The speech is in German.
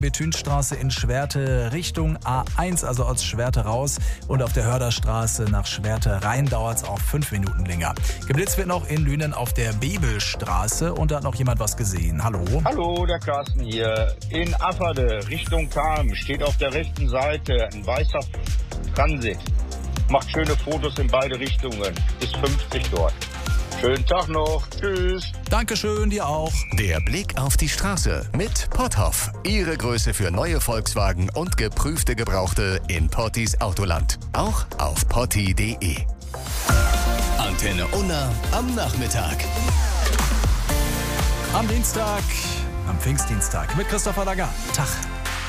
Bethünstraße in Schwerte Richtung A1, also aus Schwerte raus. Und auf der Hörderstraße nach Schwerte rein dauert es auch 5 Minuten länger. Geblitzt wird noch in Lünen auf der Bebelstraße. Und da hat noch jemand was gesehen. Hallo? Hallo, der Carsten hier. In Afferde Richtung Cham steht auf der rechten Seite ein weißer Transit. Macht schöne Fotos in beide Richtungen. Bis 50 dort. Schönen Tag noch. Tschüss. Dankeschön, dir auch. Der Blick auf die Straße mit Potthoff. Ihre Größe für neue Volkswagen und geprüfte Gebrauchte in Pottis Autoland. Auch auf potti.de. Antenne Unna am Nachmittag. Am Dienstag, am Pfingstdienstag mit Christopher Lagarde. Tag.